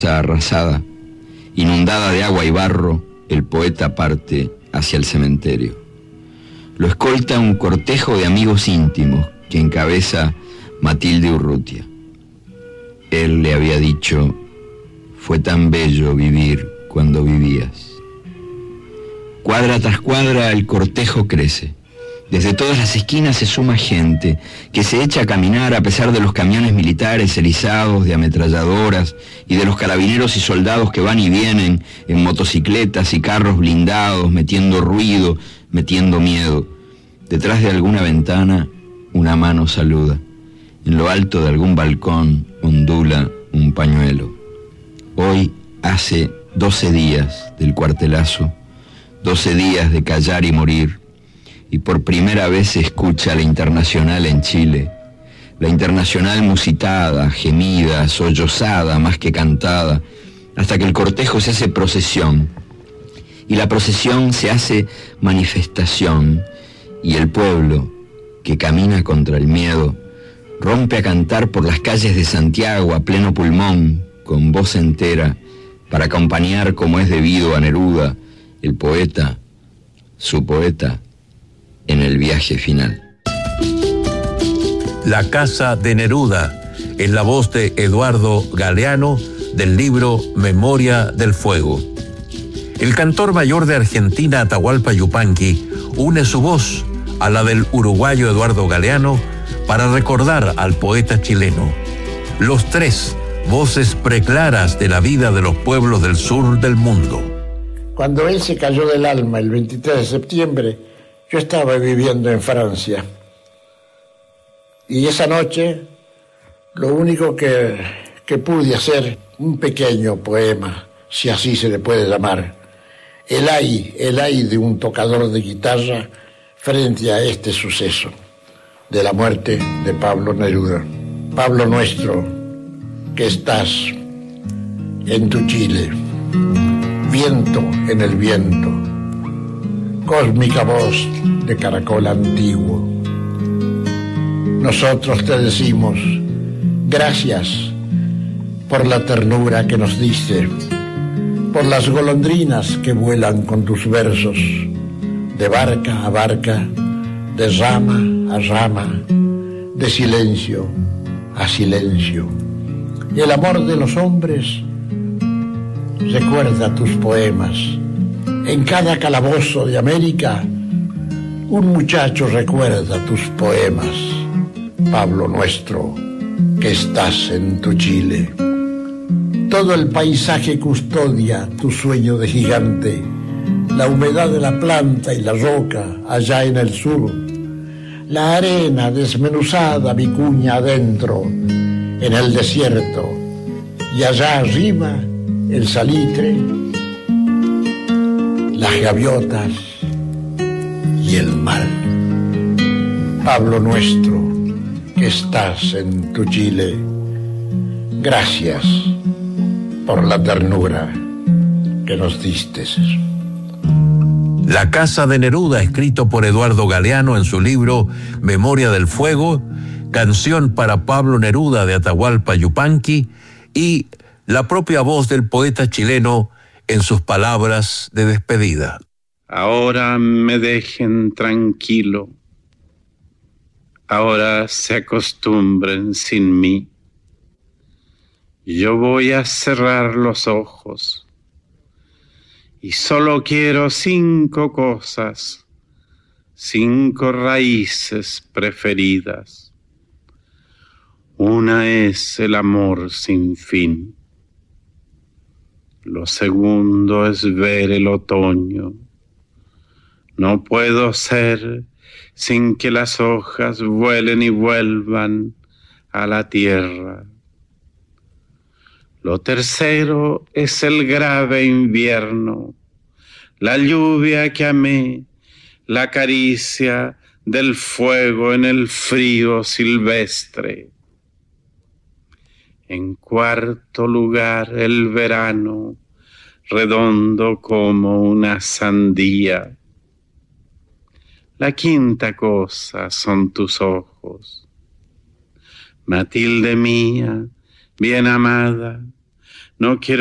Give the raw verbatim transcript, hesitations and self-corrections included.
Arrasada, inundada de agua y barro, el poeta parte hacia el cementerio. Lo escolta un cortejo de amigos íntimos que encabeza Matilde Urrutia. Él le había dicho: fue tan bello vivir cuando vivías. Cuadra tras cuadra el cortejo crece. Desde todas las esquinas se suma gente que se echa a caminar a pesar de los camiones militares erizados de ametralladoras y de los carabineros y soldados que van y vienen en motocicletas y carros blindados, metiendo ruido, metiendo miedo. Detrás de alguna ventana, una mano saluda. En lo alto de algún balcón ondula un pañuelo. Hoy hace doce días del cuartelazo, doce días de callar y morir. Y por primera vez se escucha la Internacional en Chile, la Internacional musitada, gemida, sollozada, más que cantada, hasta que el cortejo se hace procesión, y la procesión se hace manifestación, y el pueblo, que camina contra el miedo, rompe a cantar por las calles de Santiago a pleno pulmón, con voz entera, para acompañar como es debido a Neruda, el poeta, su poeta, en el viaje final. La casa de Neruda, en la voz de Eduardo Galeano, del libro Memoria del Fuego. El cantor mayor de Argentina, Atahualpa Yupanqui, une su voz a la del uruguayo Eduardo Galeano para recordar al poeta chileno. Los tres, voces preclaras de la vida de los pueblos del sur del mundo. Cuando él se cayó del alma el veintitrés de septiembre, yo estaba viviendo en Francia. Y esa noche, lo único que, que pude hacer, un pequeño poema, si así se le puede llamar, el ay, el ay de un tocador de guitarra frente a este suceso de la muerte de Pablo Neruda. Pablo nuestro, que estás en tu Chile, viento en el viento, cósmica voz de caracol antiguo. Nosotros te decimos gracias por la ternura que nos diste, por las golondrinas que vuelan con tus versos, de barca a barca, de rama a rama, de silencio a silencio. Y el amor de los hombres recuerda tus poemas. En cada calabozo de América, un muchacho recuerda tus poemas. Pablo nuestro, que estás en tu Chile. Todo el paisaje custodia tu sueño de gigante, la humedad de la planta y la roca allá en el sur, la arena desmenuzada vicuña adentro, en el desierto, y allá arriba el salitre, las gaviotas y el mar. Pablo nuestro, que estás en tu Chile, gracias por la ternura que nos diste. La casa de Neruda, escrito por Eduardo Galeano en su libro Memoria del Fuego, canción para Pablo Neruda de Atahualpa Yupanqui y la propia voz del poeta chileno en sus palabras de despedida. Ahora me dejen tranquilo, ahora se acostumbren sin mí. Yo voy a cerrar los ojos y solo quiero cinco cosas, cinco raíces preferidas. Una es el amor sin fin. Lo segundo es ver el otoño. No puedo ser sin que las hojas vuelen y vuelvan a la tierra. Lo tercero es el grave invierno, la lluvia que amé, la caricia del fuego en el frío silvestre. En cuarto lugar, el verano, redondo como una sandía. La quinta cosa son tus ojos. Matilde mía, bien amada, No quiero